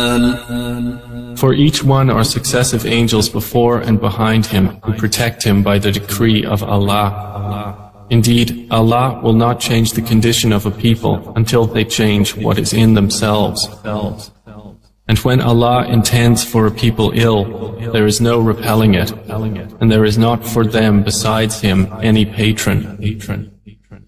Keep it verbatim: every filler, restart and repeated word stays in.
For each one are successive angels before and behind him who protect him by the decree of Allah. Indeed, Allah will not change the condition of a people until they change what is in themselves. And when Allah intends for a people ill, there is no repelling it, and there is not for them besides Him any patron.